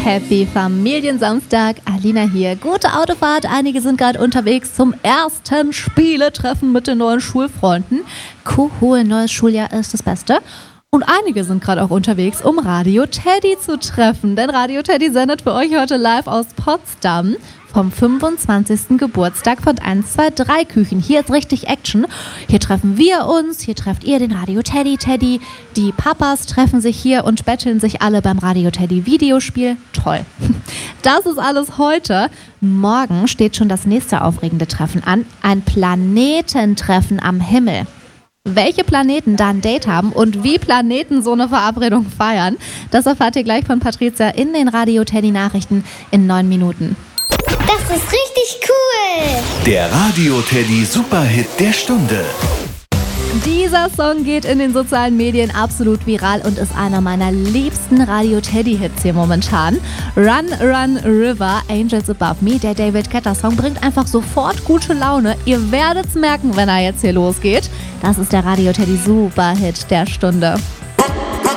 Happy Familiensamstag, Alina hier. Gute Autofahrt, einige sind gerade unterwegs zum ersten Spieletreffen mit den neuen Schulfreunden. Cool, neues Schuljahr ist das Beste. Und einige sind gerade auch unterwegs, um Radio Teddy zu treffen. Denn Radio Teddy sendet für euch heute live aus Potsdam vom 25. Geburtstag von 123 Küchen. Hier ist richtig Action. Hier treffen wir uns, hier trefft ihr den Radio Teddy. Die Papas treffen sich hier und betteln sich alle beim Radio Teddy Videospiel. Toll. Das ist alles heute. Morgen steht schon das nächste aufregende Treffen an. Ein Planetentreffen am Himmel. Welche Planeten da ein Date haben und wie Planeten so eine Verabredung feiern, das erfahrt ihr gleich von Patricia in den Radio Teddy Nachrichten in 9 Minuten. Das ist richtig cool! Der Radio Teddy Superhit der Stunde. Dieser Song geht in den sozialen Medien absolut viral und ist einer meiner liebsten Radio Teddy Hits hier momentan. Run, Run, River, Angels Above Me, der David Guetta Song bringt einfach sofort gute Laune. Ihr werdet's merken, wenn er jetzt hier losgeht. Das ist der Radio Teddy Superhit der Stunde.